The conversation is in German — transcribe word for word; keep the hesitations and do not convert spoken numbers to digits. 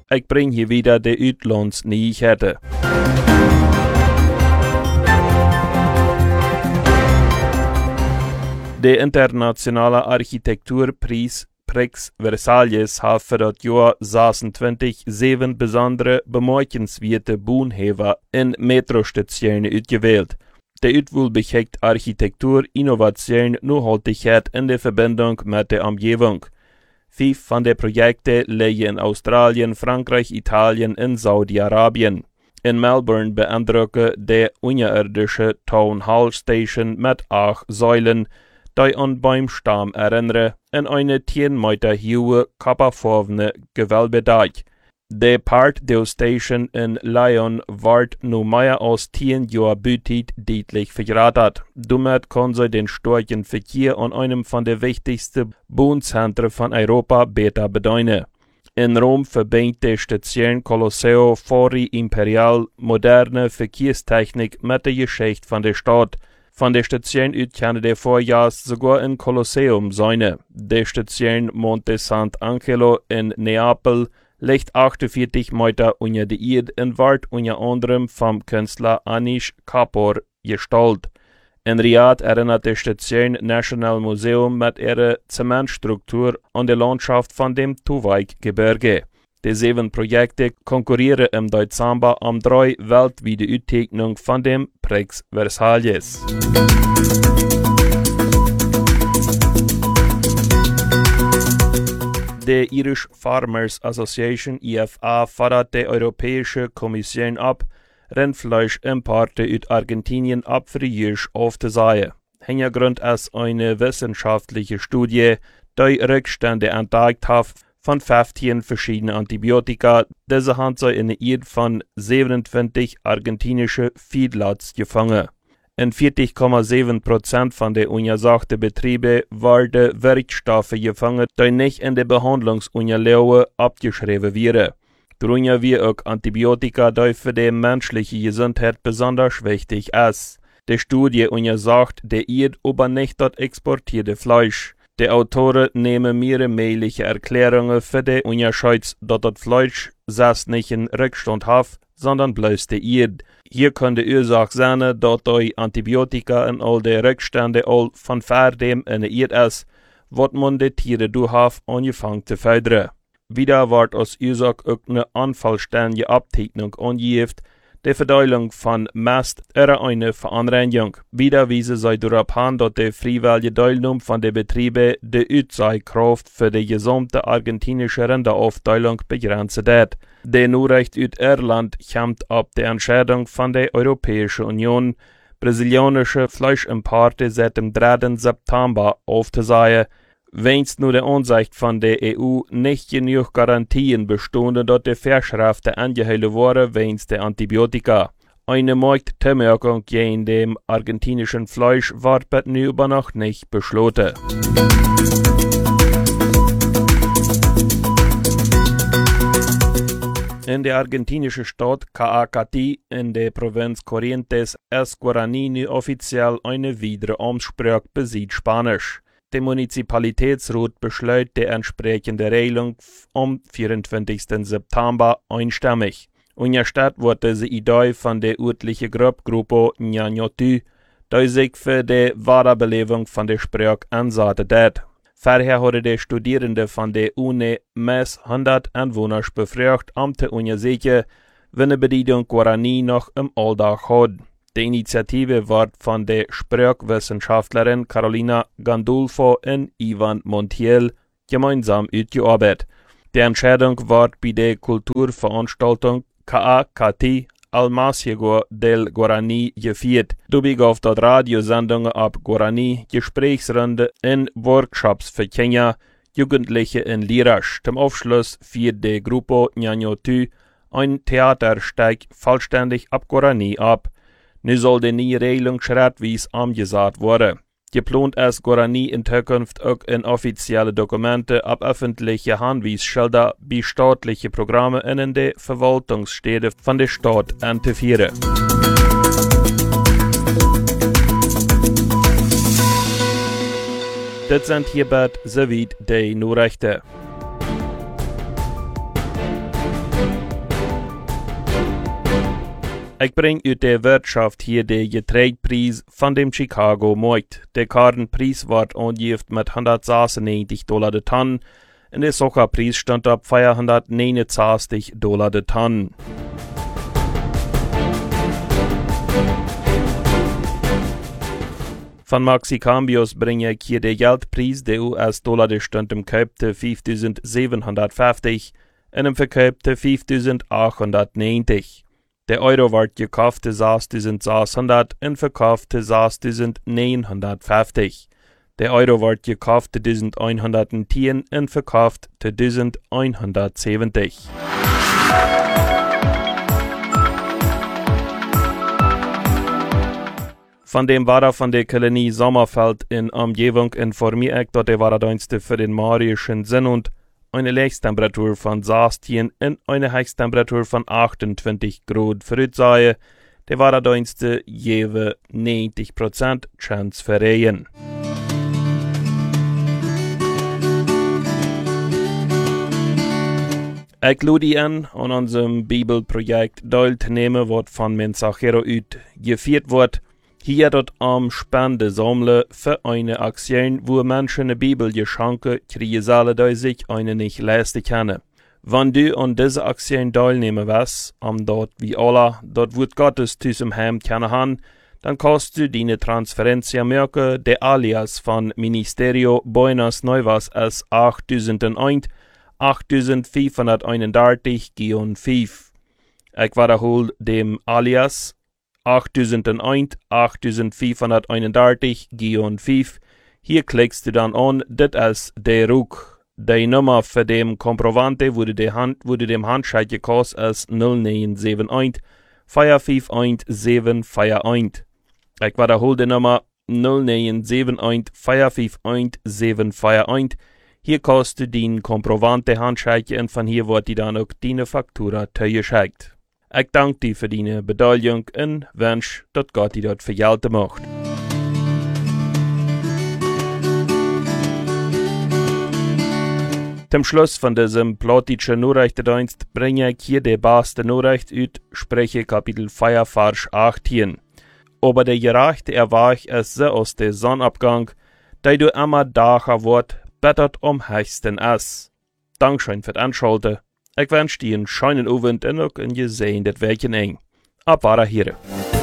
Ich bring hier wieder de Uitlandsnyheter. Der internationale Architekturpreis Prix Versailles hat für das Jahr zesentwintig sieben besondere bemerkenswerte Wohnhäuser in Metrostationen ausgewählt. Der Uitwahl beschäftigt Architektur, Innovation, Nachhaltigkeit in der Verbindung mit der Umgebung. Fünf von den Projekten liegen in Australien, Frankreich, Italien und Saudi-Arabien. In Melbourne beeindruckt der unterirdische Town Hall Station mit acht Säulen, die an Baumstamm erinnern, in eine zehn Meter hohe, kopperfarbene Gewölbedach. Der Part der Station in Lyon wird nur mehr als zehn Jahre Betrieb deutlich vergrößert. Damit kann sie den starken Verkehr an einem von den wichtigsten Bahnzentren von Europa besser bedienen. In Rom verbindet die Station Colosseo Fori Imperial moderne Verkehrstechnik mit der Geschichte von der Stadt. Von der Station aus kann der Vorjahr sogar ein Kolosseum sein. Die Station Monte Sant'Angelo in Neapel liegt achtundvierzig Meter unter der Erde und wird unter anderem vom Künstler Anish Kapoor gestaltet. In Riyadh erinnert die Station National Museum mit ihrer Zementstruktur an die Landschaft von dem Tuwaik-Gebirge. Die sieben Projekte konkurrieren im Dezember um drei weltweite Auszeichnungen von dem Prix Versailles. Die Irish Farmers Association I F A fordert die Europäische Kommission ab, Rindfleischimporte aus Argentinien ab für Jüsch aufzusehen. Hintergrund ist eine wissenschaftliche Studie, die Rückstände entdeckt hat von fünfzehn verschiedenen Antibiotika. Diese haben sie in der Erde von siebenundzwanzig argentinische Feedlots gefangen. In vierzig Komma sieben Prozent von den untersuchten Betrieben werden Wirkstoffe gefangen, die nicht in der Behandlungsunterlagen abgeschrieben werden. Darunter wird auch Antibiotika, die für die menschliche Gesundheit besonders wichtig ist. Die Studie untersucht der Erde aber nicht das exportierte Fleisch. Die Autoren nehmen mehrere mögliche Erklärungen für die Unterscheid, dass das Fleisch selbst nicht einen Rückstand hat, sondern bloß die Erde. Hier kann die Ursache sein, dass die Antibiotika und all die Rückstände all von vor dem in der Erde ist, was man die Tiere durchhaft angefangen zu fördern. Wieder wird als Ursache auch eine unvollständige Abteilung angegeben. Die Verteilung von Mast ist eine Veranregung. Wieder weisen sie darauf hin, dass die freiwillige Teilnahme von den Betrieben die Aussagekraft für die gesamte argentinische Rinderaufteilung begrenzt hat. Die Nachricht aus Irland kommt ab der Entscheidung von der Europäischen Union, brasilianische Fleischimporte seit dem dritten September aufzusehen, wenn's nur der Ansicht von der E U nicht genug Garantien bestanden, dass die Verschriften angehalten wurden, wenn's der Antibiotika. Eine Marktvermerkung gegen dem argentinischen Fleisch wird bis nu aber noch nicht beschlossen. In der argentinischen Stadt Caacatí in der Provinz Corrientes ist Guaraní nu offiziell eine weitere Amtssprache besitzt Spanisch. Der Municipalitätsrat beschloss die entsprechende Regelung am vierundzwanzigsten September einstimmig. Unterstützt wurde die Idee von der örtlichen Gruppe Ñañotu, die sich für die Wiederbelebung von der Sprache einsetzen hat. Vorher hatte die Studierenden von der Uni mehr hundert Einwohner befragt, um zu untersuchen, wenn die Bedeutung Guaraní noch im Alltag hat. Die Initiative wird von der Sprachwissenschaftlerin Carolina Gandolfo und Ivan Montiel gemeinsam ausgearbeitet. Die Entscheidung wird bei der Kulturveranstaltung Caacatí Almaciego del Guaraní gefeiert. Dabei gab es Radiosendungen ab Guaraní, Gesprächsrunden und Workshops für Kinder, Jugendliche in Lirasch. Zum Abschluss führt die Gruppe Ñañotu ein Theaterstück vollständig ab Guaraní ab. Nu soll die neue Regelung schrittweise umgesetzt werden. Geplant ist Guaraní in Zukunft auch in offizielle Dokumente, ab öffentliche Hinweisschilder, bei staatlichen Programmen und in den Verwaltungsstätten von der Stadt einzuführen. Das sind hierbei soweit die Nachrichten. Ich bring uit der Wirtschaft hier den Getreidepreis von dem Chicago Markt. Der Kartenpreis wird angegeben mit hundertsechsundneunzig Dollar de Tonne und der Zuckerpreis stand auf vierhundertneunundzwanzig Dollar de Tonne. Von Maxicambios bringe ich hier den Geldpreis, der U S-Dollar, der stand im Kaupte fünftausendsiebenhundertfünfzig und im Verkaufte fünftausendachthundertneunzig. Der Euro wird gekauft sechstausendsechshundert und verkauft sechstausendneunhundertfünfzig. Der Euro wird gekauft elfhundertzehn und verkauft elfhundertsiebzig. Von dem Wara von der Kolonie Sommerfeld in Umgebung informiere ich, dass der Waradienste für den marischen Sinn und eine Lebenstemperatur von sechzehn und eine Höchsttemperatur von achtundzwanzig Grad voraussehen. Der Waradienste jewe neunzig Prozent Chance für Regen. Ich lade an, an unserem Bibelprojekt teilzunehmen, was von Mensachero uit geführt wird. Hier dort am Spende sammeln für eine Aktion, wo Menschen eine Bibel geschenkt kriegen sollen, die sich eine nicht leisten können. Wenn du an dieser Aktion teilnehmen willst, am dort wie alle, dort wird Gottes Tüß im Heim können haben, dann kannst du deine Transferenz merken. Der Alias von Ministerio Buenas Nuevas ist achttausendeins, achttausendfünfhunderteinunddreißig, fünf. Ich wiederhole dem Alias achttausendeins, achttausendfünfhunderteinunddreißig, fünf. Hier klickst du dann an, das ist der Ruck. Die Nummer für den Komprovante, wo du, die Hand, wo du dem Handscheit gekostet ist, null neun sieben eins, vier fünf eins sieben vier eins. Ich wiederhole die Nummer null neun sieben eins, vier fünf eins sieben vier eins. Hier kostet du den Komprovante Handscheit und von hier wird die dann auch deine Faktura zugeschickt. Ich danke dir für deine Beteiligung und wünsche, dass Gott dir dort vergelten macht. Zum Schluss von diesem plattdeutschen Nachrichtendienst bringe ich hier die beste Nachricht uit, spreche Kapitel vier, Vers achtzehn. Aber der Gerechte erweich es so aus der Sonnabgang, da du immer dacher wird, bettert um höchsten es. Dankeschön für das Anschalten. Ich wünsche dir einen schönen Abend und auch ein gesehenes Weekend. Ab hier.